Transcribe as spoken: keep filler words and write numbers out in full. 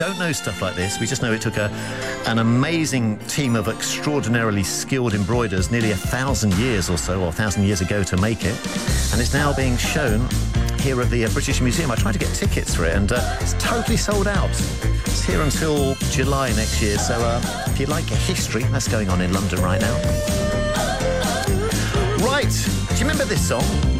Don't know stuff like this. We just know it took a, an amazing team of extraordinarily skilled embroiders nearly a thousand years or so, or a thousand years ago to make it. And it's now being shown here at the uh, British Museum. I tried to get tickets for it and uh, it's totally sold out. It's here until July next year. So uh, if you like a history, that's going on in London right now. Right, do you remember this song?